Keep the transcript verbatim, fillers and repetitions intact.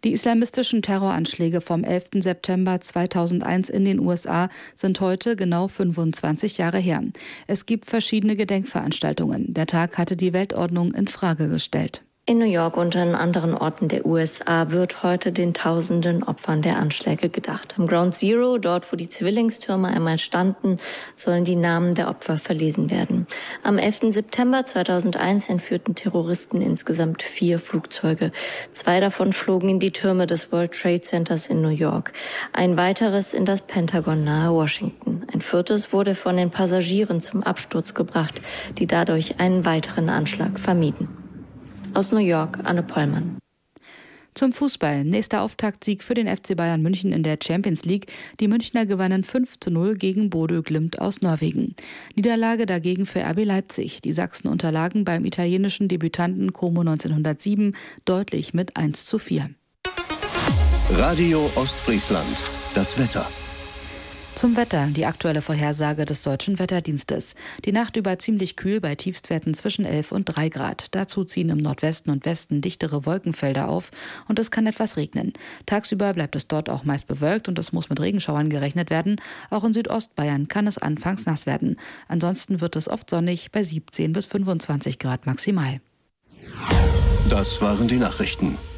Die islamistischen Terroranschläge vom elften September zweitausendeins in den U S A sind heute genau fünfundzwanzig Jahre her. Es gibt verschiedene Gedenkveranstaltungen. Der Tag hatte die Weltordnung in Frage gestellt. In New York und an anderen Orten der U S A wird heute den tausenden Opfern der Anschläge gedacht. Am Ground Zero, dort wo die Zwillingstürme einmal standen, sollen die Namen der Opfer verlesen werden. Am elften September zweitausendeins entführten Terroristen insgesamt vier Flugzeuge. Zwei davon flogen in die Türme des World Trade Centers in New York. Ein weiteres in das Pentagon nahe Washington. Ein viertes wurde von den Passagieren zum Absturz gebracht, die dadurch einen weiteren Anschlag vermieden. Aus New York, Anne Pollmann. Zum Fußball. Nächster Auftaktsieg für den F C Bayern München in der Champions League. Die Münchner gewannen fünf zu null gegen Bodø Glimt aus Norwegen. Niederlage dagegen für R B Leipzig. Die Sachsen unterlagen beim italienischen Debütanten Como neunzehnhundertsieben deutlich mit eins zu vier. Radio Ostfriesland. Das Wetter. Zum Wetter, die aktuelle Vorhersage des Deutschen Wetterdienstes. Die Nacht über ziemlich kühl bei Tiefstwerten zwischen elf und drei Grad. Dazu ziehen im Nordwesten und Westen dichtere Wolkenfelder auf und es kann etwas regnen. Tagsüber bleibt es dort auch meist bewölkt und es muss mit Regenschauern gerechnet werden. Auch in Südostbayern kann es anfangs nass werden. Ansonsten wird es oft sonnig bei siebzehn bis fünfundzwanzig Grad maximal. Das waren die Nachrichten.